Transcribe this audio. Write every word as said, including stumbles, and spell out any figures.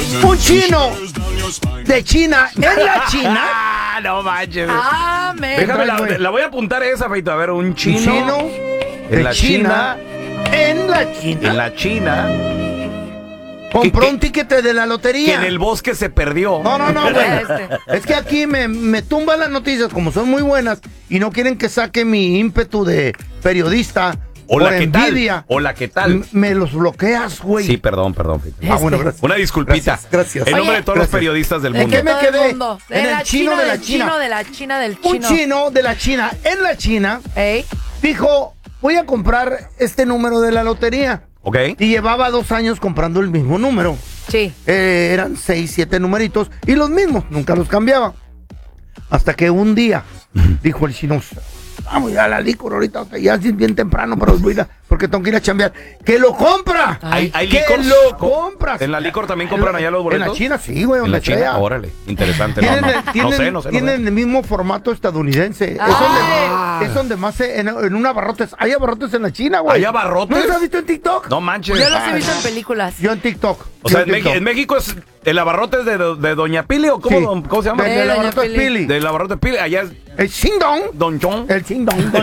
Un chino de China en la China. Ah, no manches. Ah, me. Déjame, la, la voy a apuntar esa, Feito. A ver, un chino. Un chino en de la China, China. en la China. En la China. Compró que- un tiquete de la Que lotería. en el bosque se perdió. No, no, no, güey. Este. Es que aquí me, me tumban las noticias como son muy buenas y no quieren que saque mi ímpetu de periodista. Hola, por ¿qué tal? envidia. Hola, ¿qué tal? M- Me los bloqueas, güey. Sí, perdón, perdón. Feito. Ah, bueno, gracias. Una disculpita. Gracias, gracias. En nombre Oye, de todos gracias. los periodistas del ¿En mundo. qué me Todo el quedé? mundo. En De el la chino de la del China. chino, de la China, del Un chino. chino de la China en la China Ey. dijo, voy a comprar este número de la lotería. ¿Ok? Y llevaba dos años comprando el mismo número. Sí. Eh, eran seis, siete numeritos y los mismos, nunca los cambiaba. Hasta que un día dijo el chino, vamos ya a la licor ahorita, ya es bien temprano, pero voy a, porque tengo que ir a chambear. ¡Que lo compra! ¿Hay, hay ¡Que licor? lo compras! ¿En la licor también compran allá los boletos? En la China sí, güey, En donde la China, sea. órale, interesante. No, Tienen, no, el- no tienen- sé, no sé. no tienen sé. el mismo formato estadounidense. Ah. Es, donde, es donde más se, en, en un abarrotes. Hay abarrotes en la China, güey. ¿Hay abarrotes? ¿No los has visto en TikTok? No manches. Yo los he visto en películas. Yo en TikTok. O sea, Yo en, Mex- TikTok. en México es el abarrote es de, de Doña Pili o cómo, Sí. ¿cómo se llama? De- Eh, Del doña abarrotes Pili. Pili. Del abarrote Pili. Allá es El Ching Dong. Don Chong. El Ching Dong.